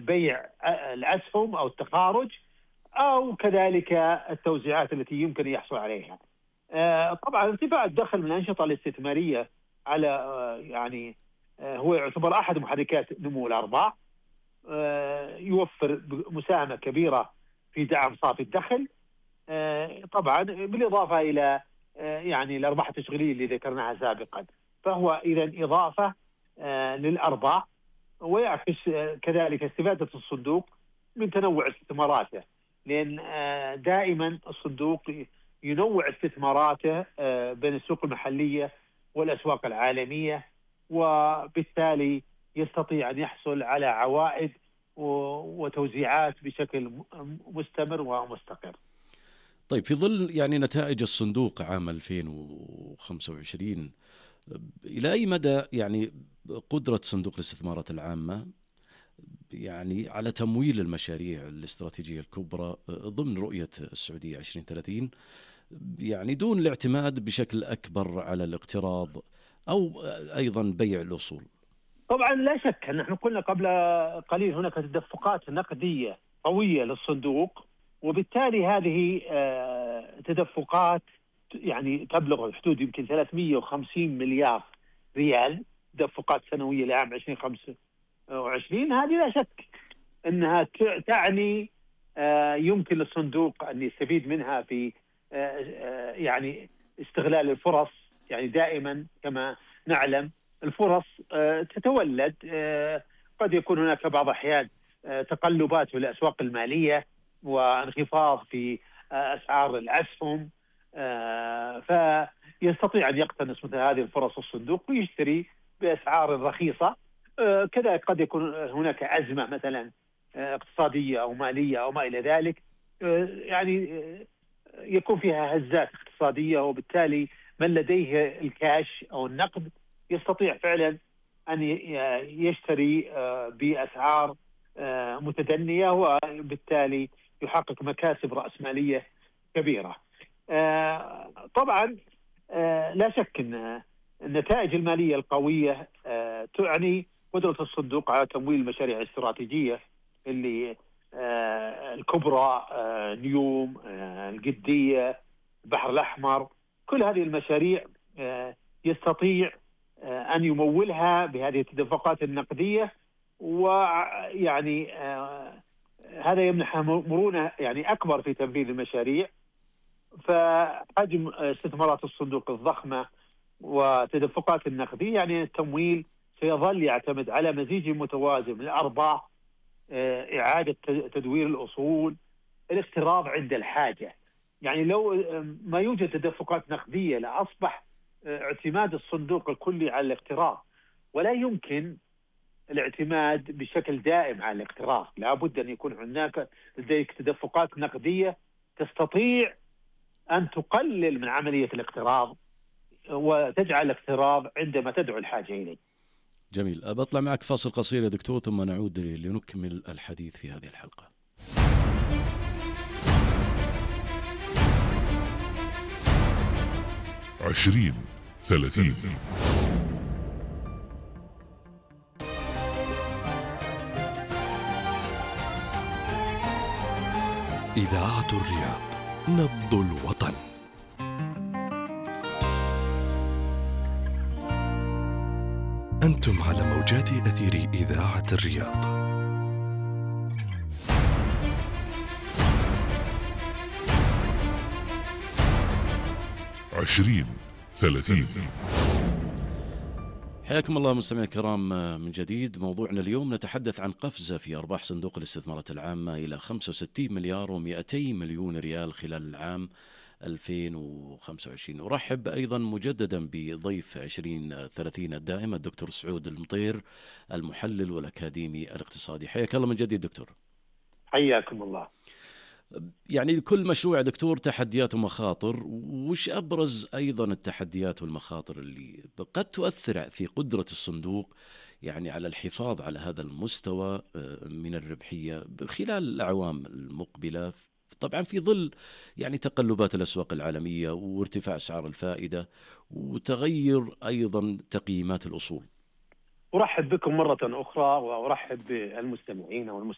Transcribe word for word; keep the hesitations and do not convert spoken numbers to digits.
بيع الأسهم أو التخارج، أو كذلك التوزيعات التي يمكن يحصل عليها. طبعا ارتفاع الدخل من الأنشطة الاستثمارية على يعني هو يعتبر أحد محركات نمو الأرباح، يوفر مساهمة كبيرة في دعم صافي الدخل، طبعا بالإضافة إلى يعني الأرباح التشغيلية اللي ذكرناها سابقا. فهو إذا إضافة للأرباح، ويعكس كذلك استفادة الصندوق من تنوع استثماراته، لأن دائما الصندوق ينوع استثماراته بين السوق المحلية والأسواق العالمية، وبالتالي يستطيع أن يحصل على عوائد وتوزيعات بشكل مستمر ومستقر. طيب، في ظل يعني نتائج الصندوق عام ألفين وخمسة وعشرين، إلى أي مدى يعني قدرة صندوق الاستثمارات العامة يعني على تمويل المشاريع الاستراتيجية الكبرى ضمن رؤية السعودية عشرين ثلاثين، يعني دون الاعتماد بشكل أكبر على الاقتراض أو أيضا بيع الأصول؟ طبعا لا شك، نحن قلنا قبل قليل هناك تدفقات نقدية قوية للصندوق، وبالتالي هذه تدفقات يعني تبلغ حدود يمكن ثلاثمئة وخمسين مليار ريال تدفقات سنوية لعام عشرين خمسة وعشرين. هذه لا شك أنها تعني يمكن للصندوق أن يستفيد منها في يعني استغلال الفرص. يعني دائما كما نعلم الفرص تتولد، قد يكون هناك بعض الأحيان تقلبات في الأسواق المالية وانخفاض في أسعار الأسهم، فيستطيع أن يقتنص مثل هذه الفرص الصندوق ويشتري بأسعار رخيصة. كذا قد يكون هناك أزمة مثلا اقتصادية أو مالية أو ما إلى ذلك، يعني يكون فيها هزات اقتصادية، وبالتالي من لديه الكاش أو النقد يستطيع فعلا أن يشتري بأسعار متدنية، وبالتالي يحقق مكاسب رأسمالية كبيرة. طبعا لا شك أن النتائج المالية القوية تعني قدرة الصندوق على تمويل المشاريع الاستراتيجية اللي الكبرى، نيوم، القدية، البحر الأحمر. كل هذه المشاريع يستطيع أن يمولها بهذه التدفقات النقدية، ويعني هذا يمنح مرونة يعني أكبر في تنفيذ المشاريع. فحجم استثمارات الصندوق الضخمة وتدفقات النقدية يعني التمويل سيظل يعتمد على مزيج متوازن من الأرباح، إعادة تدوير الأصول، الاقتراض عند الحاجة. يعني لو ما يوجد تدفقات نقدية لأصبح اعتماد الصندوق الكلي على الاقتراض، ولا يمكن الاعتماد بشكل دائم على الاقتراض. لا بد أن يكون هناك لديك تدفقات نقدية تستطيع أن تقلل من عملية الاقتراض وتجعل الاقتراض عندما تدعو الحاجة إليه. جميل. أبطلع معك فاصل قصير يا دكتور، ثم نعود لنكمل الحديث في هذه الحلقة. عشرين ثلاثين. إذاعة الرياض، نبض الوطن. أنتم على موجات أثير إذاعة الرياض. عشرين ثلاثين. حياكم الله مستمعينا الكرام من جديد. موضوعنا اليوم نتحدث عن قفزة في أرباح صندوق الاستثمارات العامة إلى خمسة وستين مليار ومئتي مليون ريال خلال العام ألفين وخمسة وعشرين. أرحب أيضا مجددا بضيف عشرين ثلاثين الدائم الدكتور سعود المطير، المحلل والأكاديمي الاقتصادي. حياك الله من جديد دكتور. حياكم الله. يعني كل مشروع دكتور تحديات ومخاطر، وش أبرز أيضا التحديات والمخاطر اللي قد تؤثر في قدرة الصندوق يعني على الحفاظ على هذا المستوى من الربحية خلال الأعوام المقبلة، طبعا في ظل يعني تقلبات الأسواق العالمية وارتفاع أسعار الفائدة وتغير أيضا تقييمات الأصول؟ أرحب بكم مرة أخرى وأرحب بالمستمعين والمستمعين.